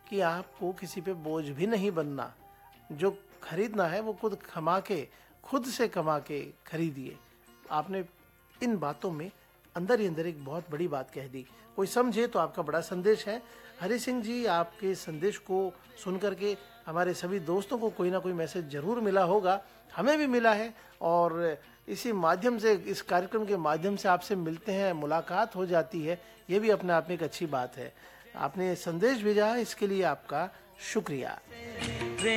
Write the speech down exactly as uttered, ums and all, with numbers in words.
कि आपको किसी पे बोझ भी नहीं बनना, जो खरीदना है वो खुद कमा के, खुद से कमा के खरीदिए। आपने इन बातों में अंदर ही अंदर एक बहुत बड़ी बात कह दी। कोई समझे तो आपका बड़ा संदेश है। हरि सिंह जी, आपके संदेश को सुनकर के हमारे सभी दोस्तों को कोई ना कोई मैसेज जरूर मिला होगा, हमें भी मिला है। और इसी माध्यम से, इस कार्यक्रम के माध्यम से आपसे मिलते हैं, मुलाकात हो जाती है, ये भी अपने आप में एक अच्छी बात है। आपने संदेश भेजा, इसके लिए आपका शुक्रिया।